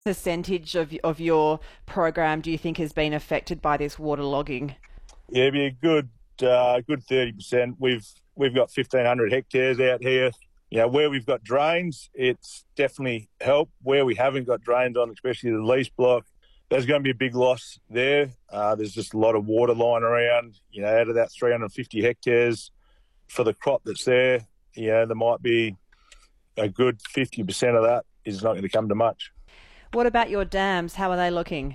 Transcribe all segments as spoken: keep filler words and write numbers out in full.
percentage of of your program do you think has been affected by this waterlogging? Yeah, it'd be a good, uh, good thirty percent. We've we've got fifteen hundred hectares out here. You know, where we've got drains, it's definitely helped. Where we haven't got drains on, especially the lease block, there's going to be a big loss there. Uh, there's just a lot of water lying around. You know, out of that three hundred fifty hectares for the crop that's there, you know, there might be a good fifty percent of that is not going to come to much. What about your dams? How are they looking?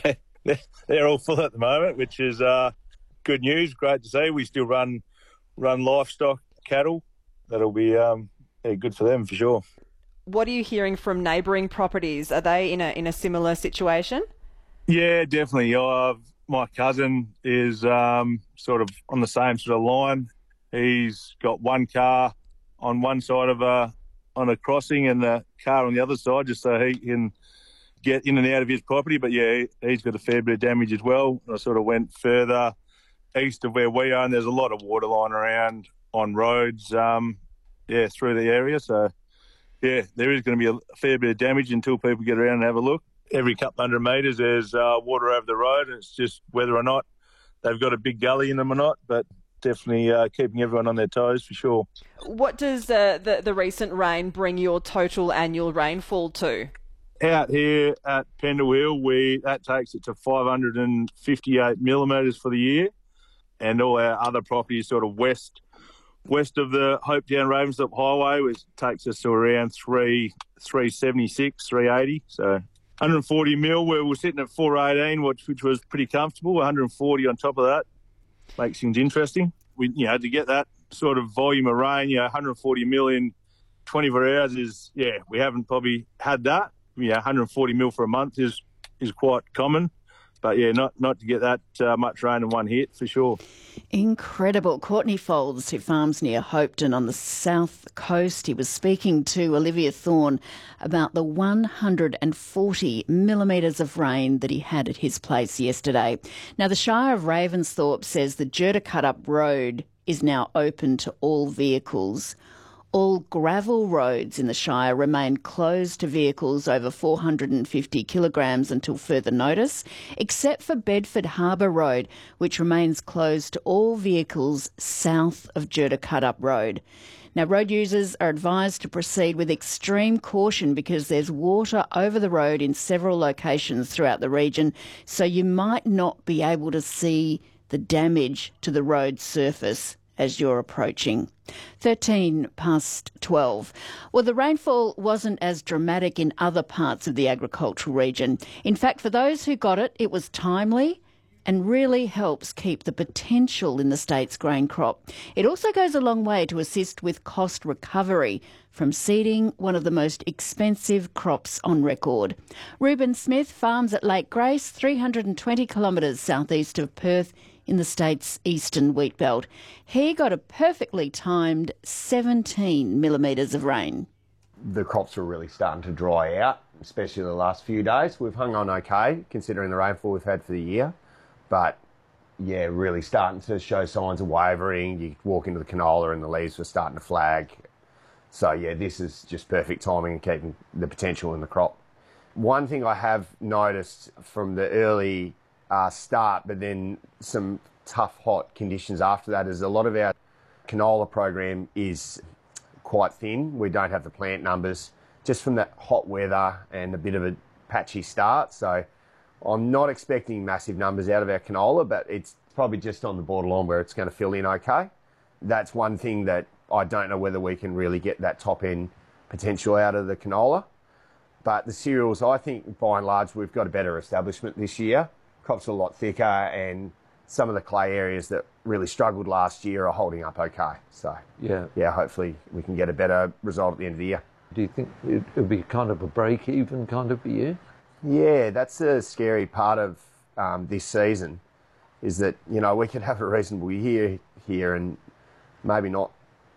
They're all full at the moment, which is uh, good news. Great to see. We still run run livestock, cattle. That'll be um, yeah, good for them for sure. What are you hearing from neighbouring properties? Are they in a in a similar situation? Yeah, definitely. Uh, my cousin is um, sort of on the same sort of line. He's got one car on one side of a on a crossing and the car on the other side, just so he can get in and out of his property. But yeah, he's got a fair bit of damage as well. I sort of went further east of where we are, and there's a lot of water lying around on roads, um, yeah, through the area. So yeah, there is going to be a fair bit of damage until people get around and have a look. Every couple hundred metres there's uh, water over the road, and it's just whether or not they've got a big gully in them or not, but definitely uh, keeping everyone on their toes for sure. What does uh, the, the recent rain bring your total annual rainfall to? Out here at Pendle Hill, we that takes it to five hundred fifty-eight millimetres for the year, and all our other properties sort of west west of the Hopetown Ravensthorpe Highway, which takes us to around three three seventy six, three eighty. So one hundred forty mil, where we're sitting at four eighteen, which which was pretty comfortable. one hundred forty on top of that makes things interesting. We you know to get that sort of volume of rain, you know, one hundred forty mil in twenty-four hours is yeah, we haven't probably had that. Yeah, one hundred forty mil for a month is is quite common, but yeah, not not to get that uh, much rain in one hit for sure. Incredible. Courtney Folds, who farms near Hopetoun on the south coast, he was speaking to Olivia Thorne about the one hundred forty millimetres of rain that he had at his place yesterday. Now, the Shire of Ravensthorpe says the Jurdacutup Road is now open to all vehicles. All gravel roads in the Shire remain closed to vehicles over four hundred fifty kilograms until further notice, except for Bedford Harbour Road, which remains closed to all vehicles south of Jurdacutup Road. Now, road users are advised to proceed with extreme caution because there's water over the road in several locations throughout the region, so you might not be able to see the damage to the road surface as you're approaching. thirteen past twelve. Well, the rainfall wasn't as dramatic in other parts of the agricultural region. In fact, for those who got it, it was timely and really helps keep the potential in the state's grain crop. It also goes a long way to assist with cost recovery from seeding one of the most expensive crops on record. Reuben Smith farms at Lake Grace, three hundred twenty kilometres southeast of Perth, in the state's eastern wheat belt. He got a perfectly timed seventeen millimetres of rain. The crops were really starting to dry out, especially the last few days. We've hung on okay, considering the rainfall we've had for the year. But, yeah, really starting to show signs of wavering. You walk into the canola and the leaves were starting to flag. So, yeah, this is just perfect timing and keeping the potential in the crop. One thing I have noticed from the early Uh, start, but then some tough, hot conditions after that is a lot of our canola program is quite thin. We don't have the plant numbers just from that hot weather and a bit of a patchy start. So I'm not expecting massive numbers out of our canola, but it's probably just on the borderline where it's going to fill in okay. That's one thing that I don't know whether we can really get that top end potential out of the canola. But the cereals, I think by and large, we've got a better establishment this year. Crops are a lot thicker, and some of the clay areas that really struggled last year are holding up okay. So, yeah, yeah, hopefully we can get a better result at the end of the year. Do you think it'll be kind of a break-even kind of a year? Yeah, that's the scary part of um, this season, is that, you know, we could have a reasonable year here and maybe not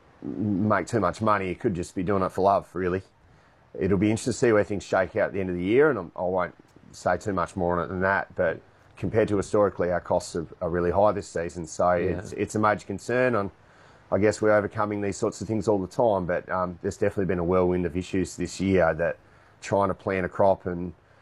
make too much money. You could just be doing it for love, really. It'll be interesting to see where things shake out at the end of the year, and I'm, I won't say too much more on it than that, but compared to historically, our costs are, are really high this season, so yeah. it's, it's a major concern. On, I guess we're overcoming these sorts of things all the time, but um, there's definitely been a whirlwind of issues this year that trying to plan a crop and